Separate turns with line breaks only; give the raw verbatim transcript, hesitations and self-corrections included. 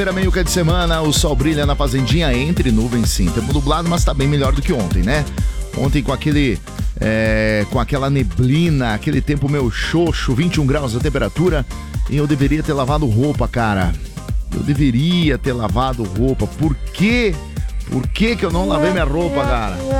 Meio que de semana, o sol brilha na fazendinha entre nuvens, sim. Tempo nublado, mas tá bem melhor do que ontem, né? Ontem com aquele, é, com aquela neblina, aquele tempo meio xoxo, vinte e um graus a temperatura, e eu deveria ter lavado roupa, cara. Eu deveria ter lavado roupa. Por quê? Por que que eu não lavei minha roupa, cara?